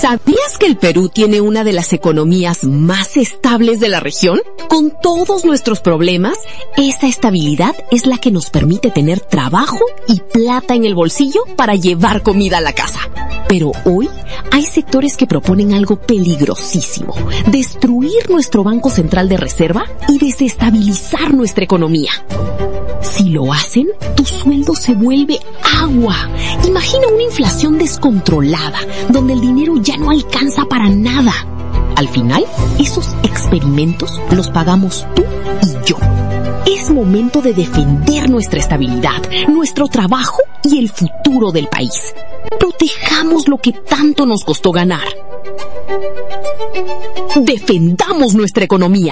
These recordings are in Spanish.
¿Sabías que el Perú tiene una de las economías más estables de la región? Con todos nuestros problemas, esa estabilidad es la que nos permite tener trabajo y plata en el bolsillo para llevar comida a la casa. Pero hoy hay sectores que proponen algo peligrosísimo: destruir nuestro Banco Central de Reserva y desestabilizar nuestra economía. Si lo hacen, tu sueldo se vuelve agua. Imagina una inflación descontrolada, donde el dinero ya no alcanza para nada. Al final, esos experimentos los pagamos tú y yo. Es momento de defender nuestra estabilidad, nuestro trabajo y el futuro del país. Protejamos lo que tanto nos costó ganar. Defendamos nuestra economía.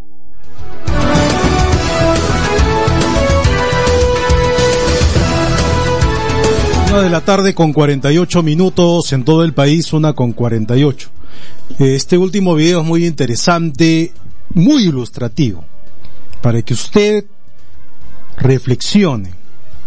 De la tarde con 48 minutos en todo el país, 1:48. Este último video es muy interesante, muy ilustrativo, para que usted reflexione.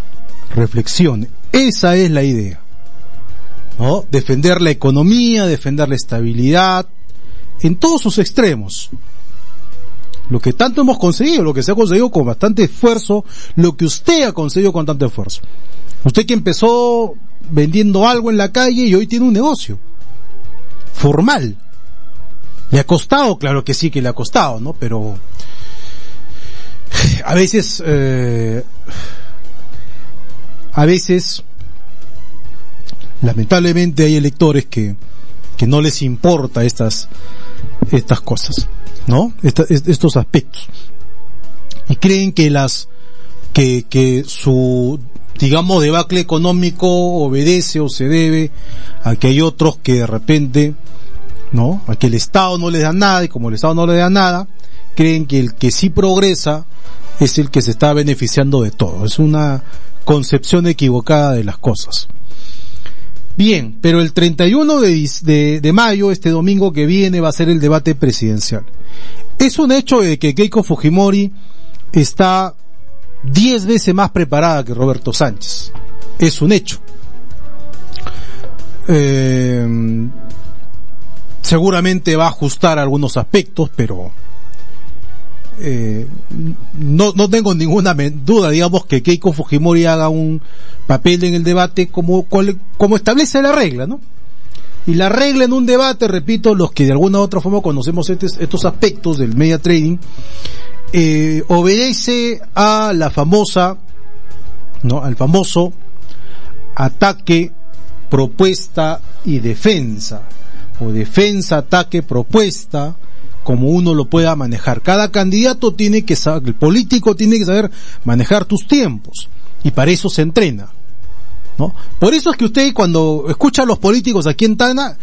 Esa es la idea, ¿no? Defender la economía, defender la estabilidad, en todos sus extremos. Lo que tanto hemos conseguido, lo que se ha conseguido con bastante esfuerzo, lo que usted ha conseguido con tanto esfuerzo. Usted que empezó vendiendo algo en la calle y hoy tiene un negocio formal. ¿Le ha costado? Claro que sí que le ha costado, ¿no? Pero a veces lamentablemente hay electores que no les importa estas cosas, ¿no? Estos aspectos. Y creen que su, digamos, debacle económico obedece o se debe a que hay otros que de repente, ¿no? A que el Estado no les da nada, y como el Estado no les da nada, creen que el que sí progresa es el que se está beneficiando de todo. Es una concepción equivocada de las cosas. Bien, pero el 31 de mayo, este domingo que viene, va a ser el debate presidencial. Es un hecho de que Keiko Fujimori está 10 veces más preparada que Roberto Sánchez. Es un hecho. Seguramente va a ajustar algunos aspectos, pero no tengo ninguna duda, digamos, que Keiko Fujimori haga un papel en el debate como establece la regla, ¿no? Y la regla en un debate, repito, los que de alguna u otra forma conocemos estos aspectos del media trading, obedece a la famosa, ¿no? Al famoso ataque, propuesta y defensa, o defensa, ataque, propuesta, como uno lo pueda manejar. Cada candidato tiene que saber, el político tiene que saber manejar tus tiempos, y para eso se entrena, ¿no? Por eso es que usted, cuando escucha a los políticos aquí en Tacna,